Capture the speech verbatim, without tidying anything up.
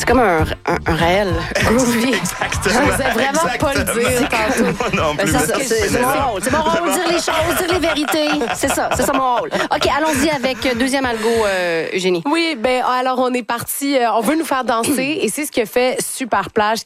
C'est comme un, un, un réel groovy. Exactement. Je sais vraiment pas le dire tantôt. Moi non Ben, plus. c'est, ça, c'est, c'est mon rôle. C'est mon rôle, dire les choses, dire les vérités. C'est ça, c'est ça mon rôle. OK, allons-y avec deuxième algo, euh, Eugénie. Oui, ben alors on est parti. Euh, on veut nous faire danser et c'est ce que fait Super Plage